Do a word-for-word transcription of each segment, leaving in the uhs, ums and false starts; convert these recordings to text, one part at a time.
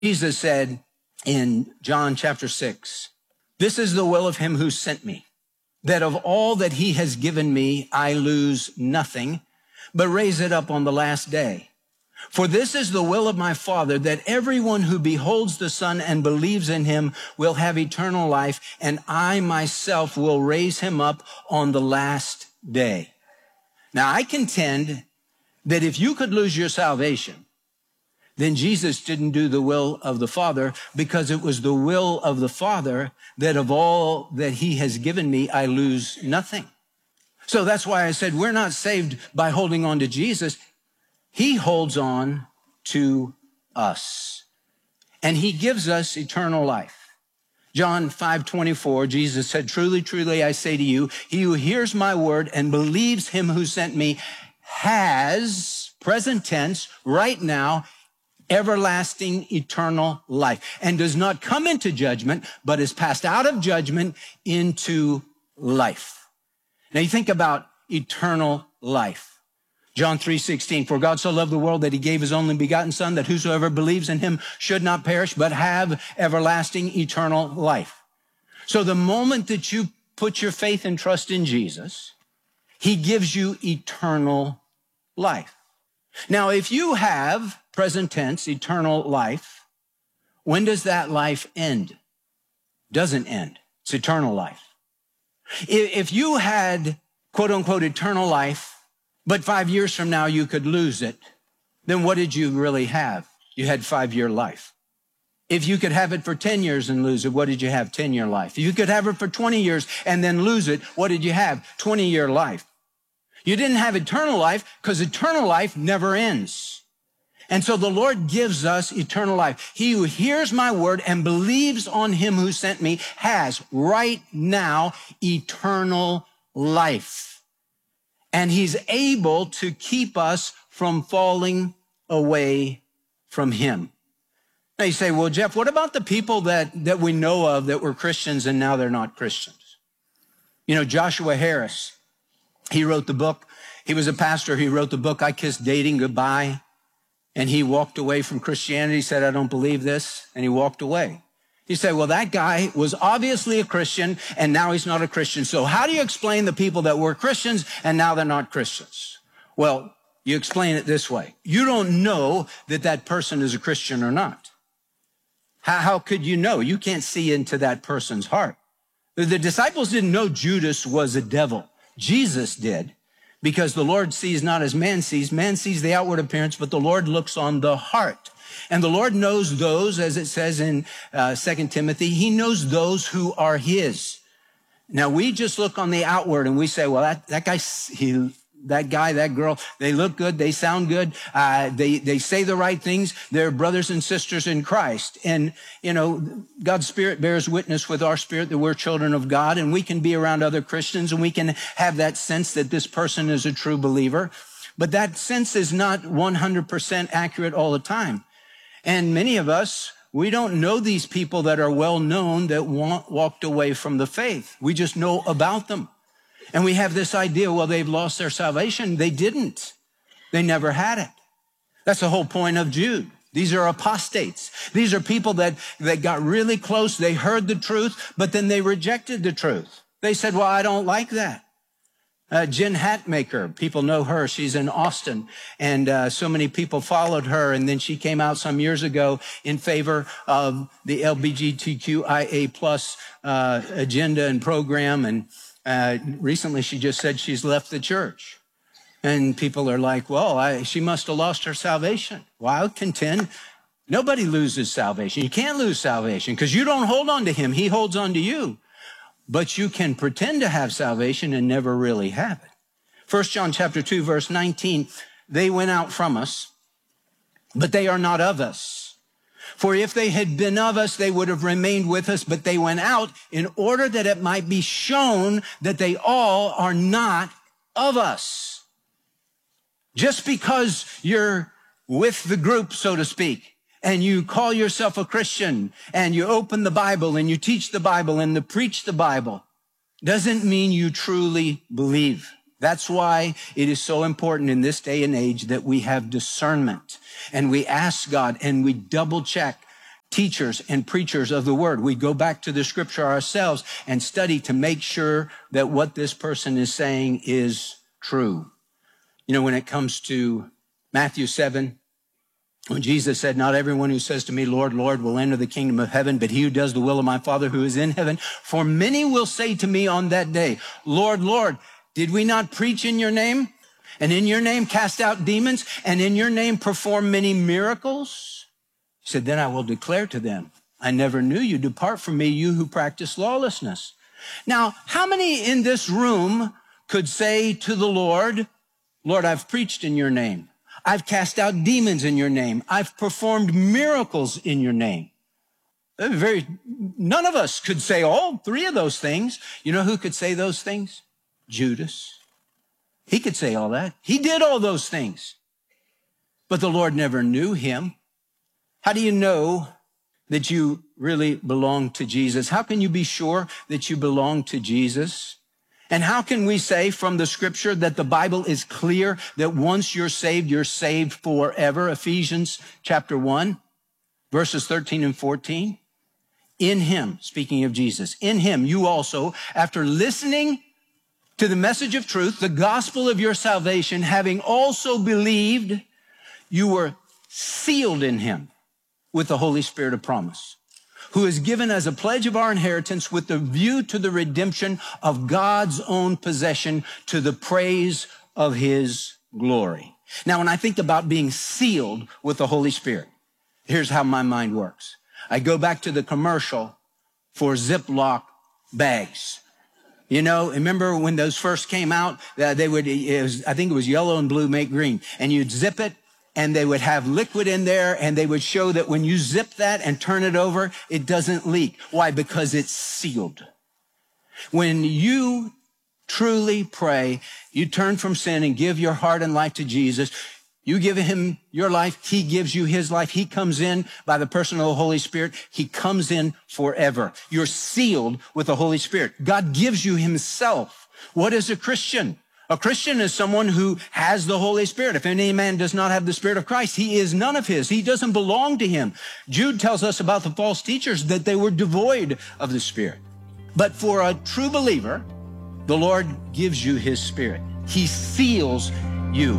Jesus said in John chapter six, "This is the will of him who sent me, that of all that he has given me, I lose nothing, but raise it up on the last day. For this is the will of my Father, that everyone who beholds the Son and believes in him will have eternal life, and I myself will raise him up on the last day." Now, I contend that if you could lose your salvation, then Jesus didn't do the will of the Father, because it was the will of the Father that of all that he has given me, I lose nothing. So that's why I said we're not saved by holding on to Jesus. He holds on to us, and he gives us eternal life. John five twenty-four, Jesus said, "Truly, truly, I say to you, he who hears my word and believes him who sent me has," present tense, right now, "everlasting eternal life, and does not come into judgment, but is passed out of judgment into life." Now you think about eternal life. John three sixteen, "For God so loved the world that he gave his only begotten Son, that whosoever believes in him should not perish, but have everlasting eternal life." So the moment that you put your faith and trust in Jesus, he gives you eternal life. Now, if you have, present tense, eternal life, when does that life end? Doesn't end. It's eternal life. If you had, quote unquote, eternal life, but five years from now you could lose it, then what did you really have? You had five-year life. If you could have it for ten years and lose it, what did you have? ten-year life. If you could have it for twenty years and then lose it, what did you have? twenty-year life. You didn't have eternal life because eternal life never ends. And so the Lord gives us eternal life. He who hears my word and believes on him who sent me has right now eternal life. And he's able to keep us from falling away from him. Now you say, "Well, Jeff, what about the people that, that we know of that were Christians and now they're not Christians?" You know, Joshua Harris, he wrote the book. He was a pastor. He wrote the book, "I Kissed Dating Goodbye." And he walked away from Christianity. He said, "I don't believe this." And he walked away. You say, "Well, that guy was obviously a Christian and now he's not a Christian. So how do you explain the people that were Christians and now they're not Christians?" Well, you explain it this way. You don't know that that person is a Christian or not. How, how could you know? You can't see into that person's heart. The, the disciples didn't know Judas was a devil. Jesus did, because the Lord sees not as man sees. Man sees the outward appearance, but the Lord looks on the heart. And the Lord knows those, as it says in uh, Second Timothy, he knows those who are his. Now, we just look on the outward and we say, well, that, that guy, he, that guy, that girl, they look good, they sound good, uh, they, they say the right things, they're brothers and sisters in Christ. And, you know, God's Spirit bears witness with our spirit that we're children of God, and we can be around other Christians and we can have that sense that this person is a true believer. But that sense is not one hundred percent accurate all the time. And many of us, we don't know these people that are well known that walked away from the faith. We just know about them. And we have this idea, well, they've lost their salvation. They didn't. They never had it. That's the whole point of Jude. These are apostates. These are people that, that got really close. They heard the truth, but then they rejected the truth. They said, well, I don't like that. Uh, Jen Hatmaker, people know her. She's in Austin, and uh, so many people followed her. And then she came out some years ago in favor of the L G B T Q I A plus uh, agenda and program. And uh, recently, she just said she's left the church. And people are like, "Well, I, she must have lost her salvation." Well, I would contend nobody loses salvation. You can't lose salvation because you don't hold on to him; he holds on to you. But you can pretend to have salvation and never really have it. First John chapter two, verse nineteen, they went out from us, but they are not of us. For if they had been of us, they would have remained with us, but they went out in order that it might be shown that they all are not of us. Just because you're with the group, so to speak, and you call yourself a Christian, and you open the Bible, and you teach the Bible, and you preach the Bible, doesn't mean you truly believe. That's why it is so important in this day and age that we have discernment, and we ask God, and we double check. teachers and preachers of the word. We go back to the scripture ourselves and study to make sure that what this person is saying is true. You know, when it comes to Matthew seven, when Jesus said, not everyone who says to me, Lord, Lord, will enter the kingdom of heaven, but he who does the will of my Father who is in heaven. For many will say to me on that day, Lord, Lord, did we not preach in your name? And in your name cast out demons? And in your name perform many miracles? He said, then I will declare to them, I never knew you. Depart from me, you who practice lawlessness. Now, how many in this room could say to the Lord, Lord, I've preached in your name. I've cast out demons in your name. I've performed miracles in your name. Very, none of us could say all three of those things. You know who could say those things? Judas. He could say all that. He did all those things. But the Lord never knew him. How do you know that you really belong to Jesus? How can you be sure that you belong to Jesus? And how can we say from the scripture that the Bible is clear that once you're saved, you're saved forever? Ephesians chapter one, verses thirteen and fourteen. In him, speaking of Jesus, in him you also, after listening to the message of truth, the gospel of your salvation, having also believed, you were sealed in him with the Holy Spirit of promise, who is given as a pledge of our inheritance with the view to the redemption of God's own possession to the praise of his glory. Now, when I think about being sealed with the Holy Spirit, here's how my mind works. I go back to the commercial for Ziploc bags. You know, remember when those first came out, uh, they would, it was, I think it was yellow and blue make green, and you'd zip it, and they would have liquid in there, and they would show that when you zip that and turn it over, it doesn't leak. Why? Because it's sealed. When you truly pray, you turn from sin and give your heart and life to Jesus, you give him your life, he gives you his life. He comes in by the person of the Holy Spirit. He comes in forever. You're sealed with the Holy Spirit. God gives you himself. What is a Christian? A Christian is someone who has the Holy Spirit. If any man does not have the Spirit of Christ, he is none of his. He doesn't belong to him. Jude tells us about the false teachers that they were devoid of the Spirit. But for a true believer, the Lord gives you his Spirit. He seals you.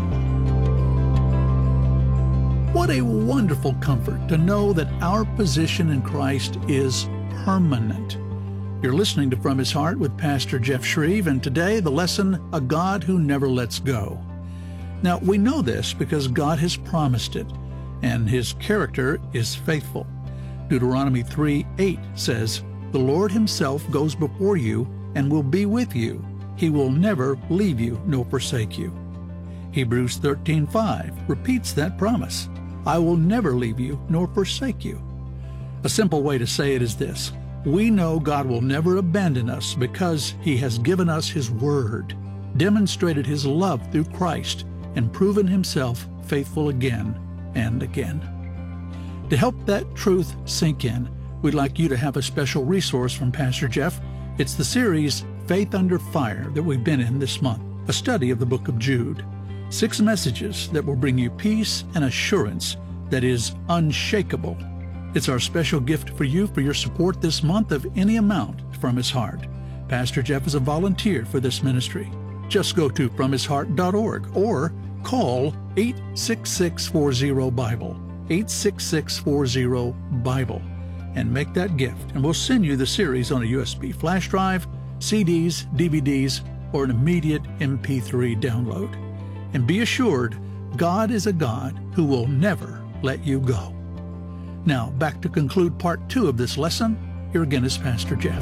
What a wonderful comfort to know that our position in Christ is permanent. You're listening to From His Heart with Pastor Jeff Shreve, and today the lesson, A God Who Never Lets Go. Now, we know this because God has promised it, and his character is faithful. Deuteronomy three eight says, The Lord himself goes before you and will be with you. He will never leave you nor forsake you. Hebrews thirteen five repeats that promise. I will never leave you nor forsake you. A simple way to say it is this. We know God will never abandon us because he has given us his word, demonstrated his love through Christ, and proven himself faithful again and again. To help that truth sink in, we'd like you to have a special resource from Pastor Jeff. It's the series Faith Under Fire that we've been in this month, a study of the book of Jude. Six messages that will bring you peace and assurance that is unshakable. It's our special gift for you for your support this month of any amount from his heart. Pastor Jeff is a volunteer for this ministry. Just go to from his heart dot org or call eight six six four zero Bible, eight six six four zero Bible, and make that gift. And we'll send you the series on a U S B flash drive, C Ds, D V Ds, or an immediate M P three download. And be assured, God is a God who will never let you go. Now, back to conclude part two of this lesson. Here again is Pastor Jeff.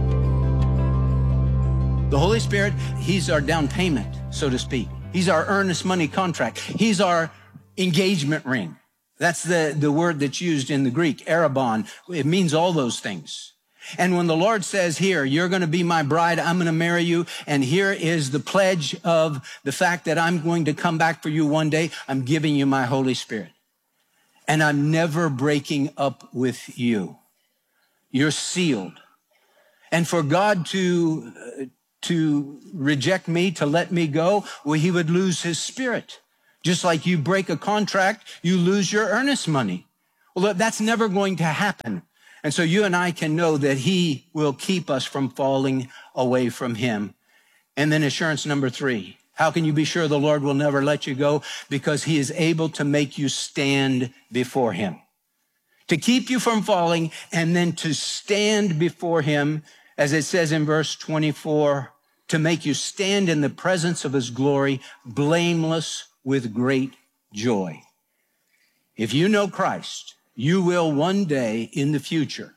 The Holy Spirit, he's our down payment, so to speak. He's our earnest money contract. He's our engagement ring. That's the, the word that's used in the Greek, arabon. It means all those things. And when the Lord says here, you're going to be my bride, I'm going to marry you, and here is the pledge of the fact that I'm going to come back for you one day, I'm giving you my Holy Spirit. And I'm never breaking up with you. You're sealed. And for God to, uh, to reject me, to let me go, well, he would lose his Spirit. Just like you break a contract, you lose your earnest money. Well, that's never going to happen. And so you and I can know that he will keep us from falling away from him. And then assurance number three. How can you be sure the Lord will never let you go? Because he is able to make you stand before him, to keep you from falling, and then to stand before him, as it says in verse twenty-four, to make you stand in the presence of his glory, blameless with great joy. If you know Christ, you will one day in the future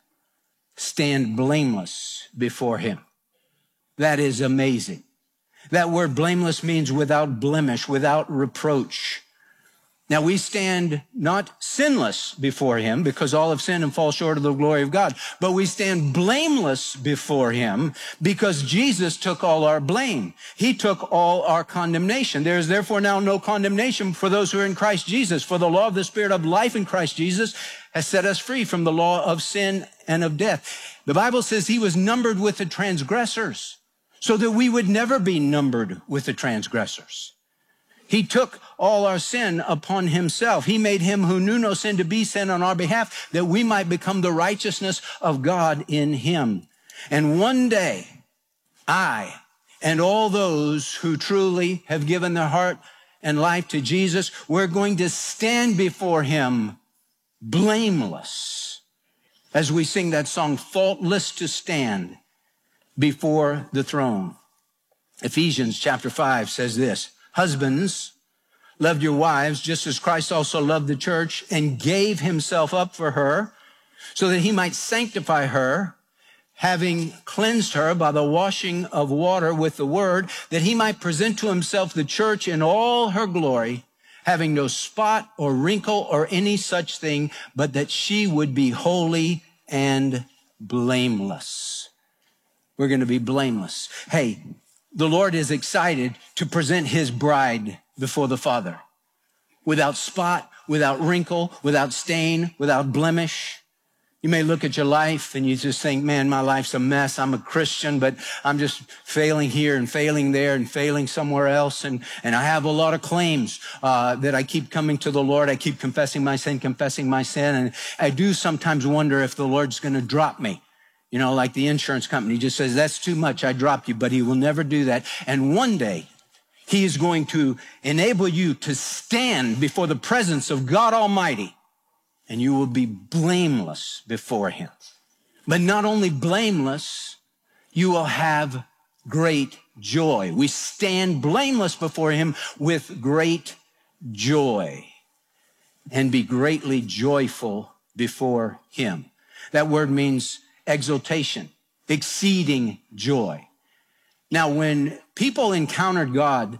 stand blameless before him. That is amazing. That word blameless means without blemish, without reproach. Now we stand not sinless before him, because all have sinned and fall short of the glory of God, but we stand blameless before him because Jesus took all our blame. He took all our condemnation. There is therefore now no condemnation for those who are in Christ Jesus, for the law of the Spirit of life in Christ Jesus has set us free from the law of sin and of death. The Bible says he was numbered with the transgressors, so that we would never be numbered with the transgressors. He took all our sin upon himself. He made him who knew no sin to be sin on our behalf, that we might become the righteousness of God in him. And one day, I and all those who truly have given their heart and life to Jesus, we're going to stand before him blameless, as we sing that song, faultless to stand before the throne. Ephesians chapter five says this, husbands, love your wives just as Christ also loved the church and gave himself up for her so that he might sanctify her, having cleansed her by the washing of water with the word, that he might present to himself the church in all her glory, having no spot or wrinkle or any such thing, but that she would be holy and blameless. We're going to be blameless. Hey, the Lord is excited to present his bride before the Father, without spot, without wrinkle, without stain, without blemish. You may look at your life and you just think, man, my life's a mess. I'm a Christian, but I'm just failing here and failing there and failing somewhere else. And, and I have a lot of claims uh, that I keep coming to the Lord. I keep confessing my sin, confessing my sin. And I do sometimes wonder if the Lord's going to drop me. You know, like the insurance company just says, that's too much, I dropped you, but he will never do that. And one day, he is going to enable you to stand before the presence of God Almighty, and you will be blameless before him. But not only blameless, you will have great joy. We stand blameless before him with great joy and be greatly joyful before him. That word means exultation, exceeding joy. Now, when people encountered God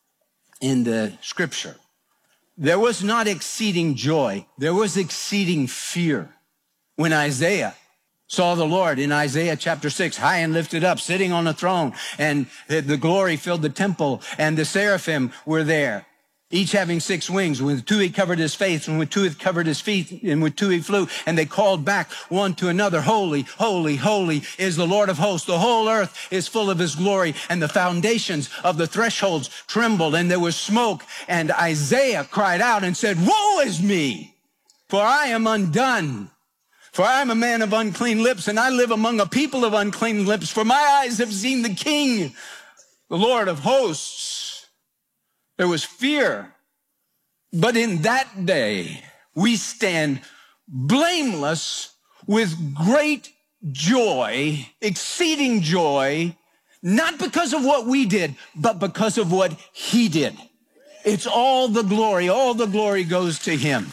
in the scripture, there was not exceeding joy. There was exceeding fear. When Isaiah saw the Lord in Isaiah chapter six, high and lifted up, sitting on a throne, and the glory filled the temple, and the seraphim were there, each having six wings. With two he covered his face, and with two he covered his feet, and with two he flew. And they called back one to another, holy, holy, holy is the Lord of hosts. The whole earth is full of his glory. And the foundations of the thresholds trembled, and there was smoke. And Isaiah cried out and said, woe is me, for I am undone. For I am a man of unclean lips, and I live among a people of unclean lips. For my eyes have seen the King, the Lord of hosts. There was fear, but in that day we stand blameless with great joy, exceeding joy, not because of what we did, but because of what he did. It's all the glory, all the glory goes to him.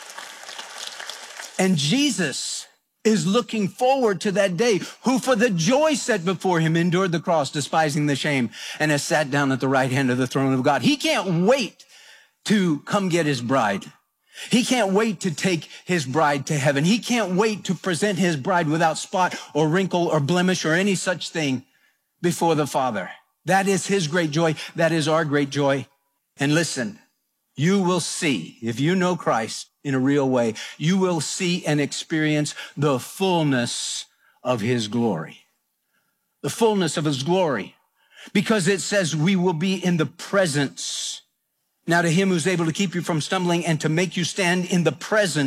And Jesus is looking forward to that day, who for the joy set before him endured the cross, despising the shame, and has sat down at the right hand of the throne of God. He can't wait to come get his bride. He can't wait to take his bride to heaven. He can't wait to present his bride without spot or wrinkle or blemish or any such thing before the Father. That is his great joy. That is our great joy. And listen, you will see, if you know Christ in a real way, you will see and experience the fullness of his glory. The fullness of his glory. Because it says we will be in the presence. Now to him who's able to keep you from stumbling and to make you stand in the presence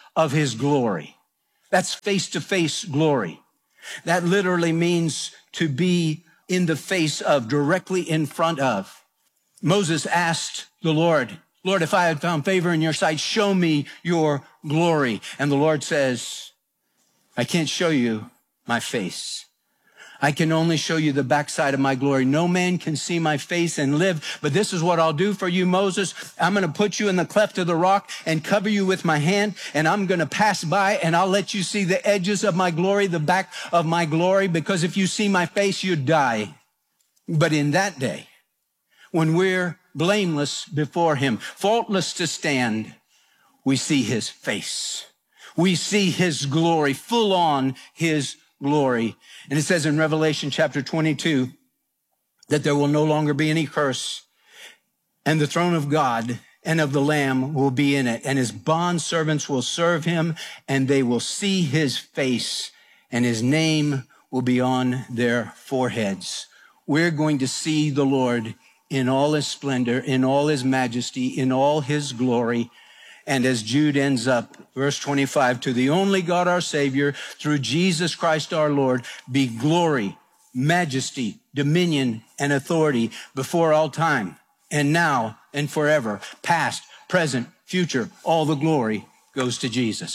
of his glory. That's face-to-face glory. That literally means to be in the face of, directly in front of. Moses asked the Lord, Lord, if I had found favor in your sight, show me your glory. And the Lord says, I can't show you my face. I can only show you the backside of my glory. No man can see my face and live. But this is what I'll do for you, Moses. I'm going to put you in the cleft of the rock and cover you with my hand. And I'm going to pass by and I'll let you see the edges of my glory, the back of my glory. Because if you see my face, you'd die. But in that day, when we're blameless before him, faultless to stand, we see his face. We see his glory, full on his glory. And it says in Revelation chapter twenty-two that there will no longer be any curse, and the throne of God and of the Lamb will be in it, and his bondservants will serve him, and they will see his face, and his name will be on their foreheads. We're going to see the Lord in all his splendor, in all his majesty, in all his glory. And as Jude ends up, verse twenty-five, to the only God our Savior, through Jesus Christ our Lord, be glory, majesty, dominion, and authority before all time, and now and forever, past, present, future. All the glory goes to Jesus.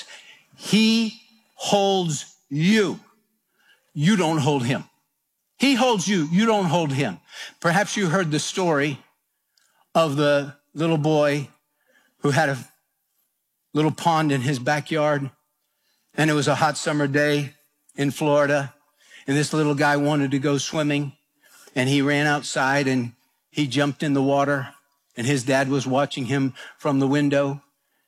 He holds you. You don't hold him. He holds you. You don't hold him. Perhaps you heard the story of the little boy who had a little pond in his backyard, and it was a hot summer day in Florida, and this little guy wanted to go swimming, and he ran outside and he jumped in the water, and his dad was watching him from the window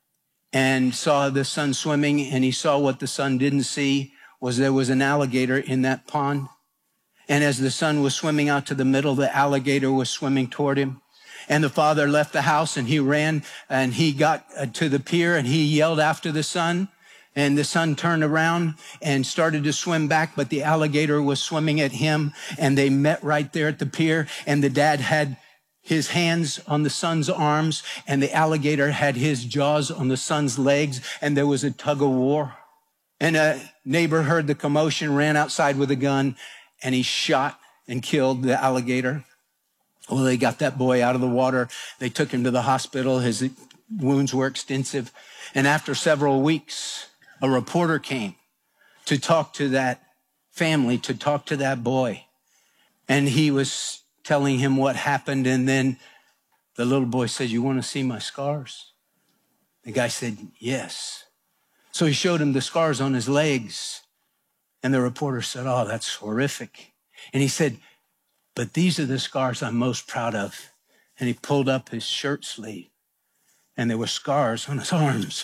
and saw the son swimming, and he saw what the son didn't see was there was an alligator in that pond. And as the son was swimming out to the middle, the alligator was swimming toward him. And the father left the house and he ran and he got to the pier and he yelled after the son. And the son turned around and started to swim back, but the alligator was swimming at him, and they met right there at the pier. And the dad had his hands on the son's arms, and the alligator had his jaws on the son's legs, and there was a tug of war. And a neighbor heard the commotion, ran outside with a gun, and he shot and killed the alligator. Well, they got that boy out of the water. They took him to the hospital. His wounds were extensive. And after several weeks, a reporter came to talk to that family, to talk to that boy. And he was telling him what happened. And then the little boy said, "You want to see my scars?" The guy said, "Yes." So he showed him the scars on his legs. And the reporter said, "Oh, that's horrific." And he said, "But these are the scars I'm most proud of." And he pulled up his shirt sleeve, and there were scars on his arms.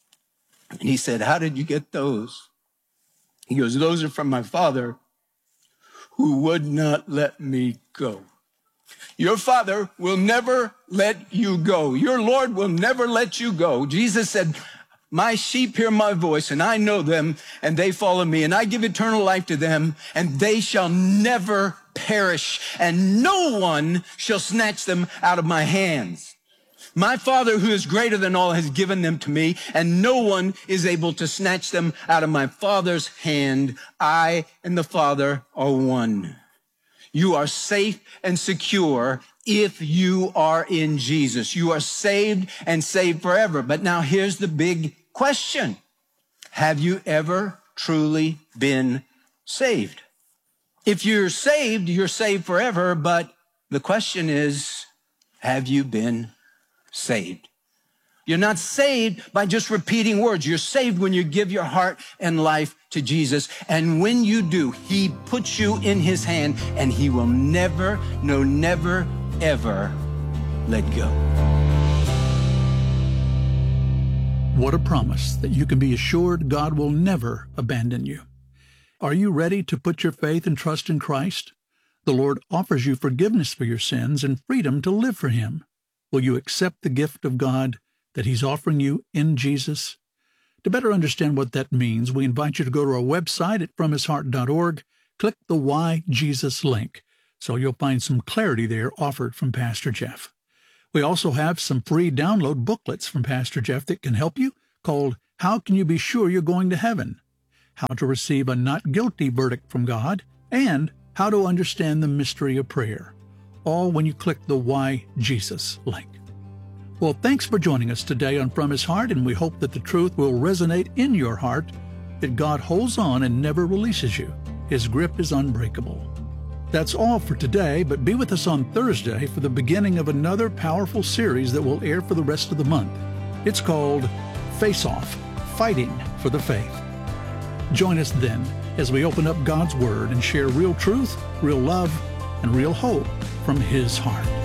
And he said, "How did you get those?" He goes, "Those are from my father, who would not let me go." Your father will never let you go. Your Lord will never let you go. Jesus said, "My sheep hear my voice, and I know them, and they follow me, and I give eternal life to them, and they shall never perish, and no one shall snatch them out of my hands. My Father, who is greater than all, has given them to me, and no one is able to snatch them out of my Father's hand. I and the Father are one." You are safe and secure if you are in Jesus. You are saved and saved forever. But now here's the big question. Have you ever truly been saved? If you're saved, you're saved forever. But the question is, have you been saved? You're not saved by just repeating words. You're saved when you give your heart and life to Jesus. And when you do, he puts you in his hand, and he will never, no, never, ever let go. What a promise that you can be assured God will never abandon you. Are you ready to put your faith and trust in Christ? The Lord offers you forgiveness for your sins and freedom to live for him. Will you accept the gift of God that he's offering you in Jesus? To better understand what that means, we invite you to go to our website at from his heart dot org. Click the Why Jesus link, so you'll find some clarity there offered from Pastor Jeff. We also have some free download booklets from Pastor Jeff that can help you, called how can you be sure you're going to heaven, how to receive a not guilty verdict from God, and how to understand the mystery of prayer, all when you click the Why Jesus link. Well, thanks for joining us today on From His Heart, and we hope that the truth will resonate in your heart, that God holds on and never releases you. His grip is unbreakable. That's all for today, but be with us on Thursday for the beginning of another powerful series that will air for the rest of the month. It's called Face Off, Fighting for the Faith. Join us then as we open up God's Word and share real truth, real love, and real hope from His heart.